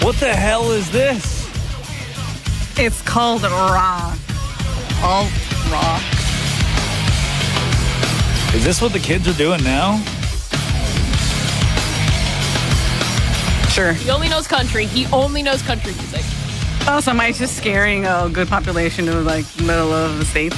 What the hell is this? It's called Raw. All Raw. Is this what the kids are doing now? Sure. He only knows country. He only knows country music. Oh, so am I just scaring a good population of, like, middle of the state?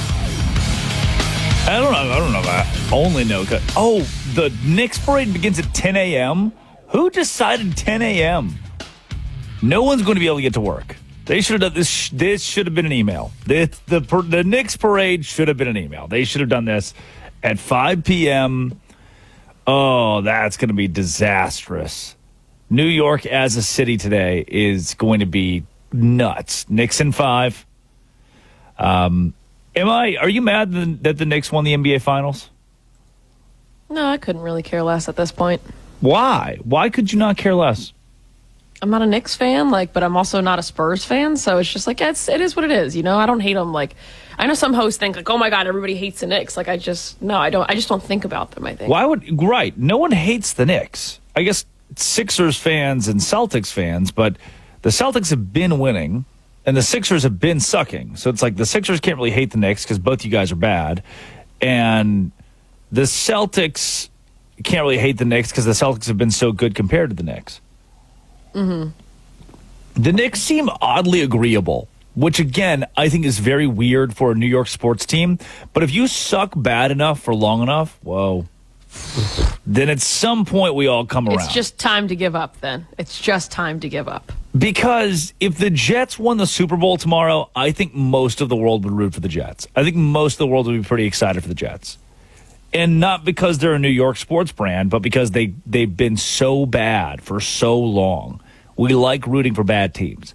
I don't know that. Only know. Oh, the Knicks parade begins at 10 a.m.? Who decided 10 a.m.? No one's going to be able to get to work. They should have done this. This should have been an email. The Knicks parade should have been an email. They should have done this at 5 p.m. Oh, that's going to be disastrous. New York as a city today is going to be nuts. Knicks in 5. Are you mad that the Knicks won the NBA Finals? No, I couldn't really care less at this point. Why? Why could you not care less? I'm not a Knicks fan, but I'm also not a Spurs fan, so it's just it is what it is, you know? I don't hate them. I know some hosts think oh my God, everybody hates the Knicks. I just don't think about them, I think. Right. No one hates the Knicks. I guess Sixers fans and Celtics fans, but the Celtics have been winning and the Sixers have been sucking. So it's the Sixers can't really hate the Knicks because both you guys are bad. And the Celtics can't really hate the Knicks because the Celtics have been so good compared to the Knicks. Mm-hmm. The Knicks seem oddly agreeable, which, again, I think is very weird for a New York sports team. But if you suck bad enough for long enough, whoa, then at some point we all come around. It's just time to give up, then. It's just time to give up. Because if the Jets won the Super Bowl tomorrow, I think most of the world would root for the Jets. I think most of the world would be pretty excited for the Jets. And not because they're a New York sports brand, but because they've been so bad for so long. We like rooting for bad teams.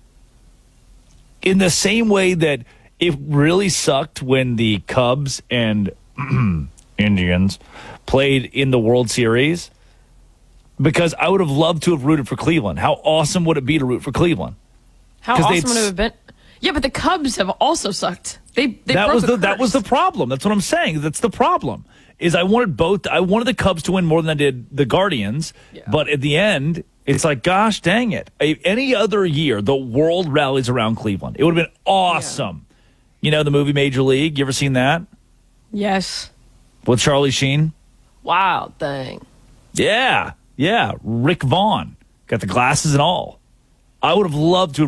In the same way that it really sucked when the Cubs and Indians played in the World Series, because I would have loved to have rooted for Cleveland. How awesome would it be to root for Cleveland? How awesome would it have been? Yeah, but the Cubs have also sucked. That was the problem. That's what I'm saying. That's the problem. Is I wanted the Cubs to win more than I did the Guardians, but at the end, it's gosh dang it. Any other year, the world rallies around Cleveland. It would have been awesome. Yeah. You know the movie Major League? You ever seen that? Yes. With Charlie Sheen? Wild thing. Yeah. Rick Vaughn. Got the glasses and all. I would have loved to